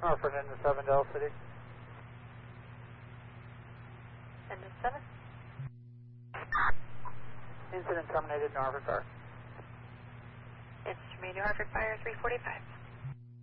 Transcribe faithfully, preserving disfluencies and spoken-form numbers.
Hartford into seven, Del City. Into seven. Incident terminated, Norfolk Park. It's terminated, Hartford Fire three forty-five.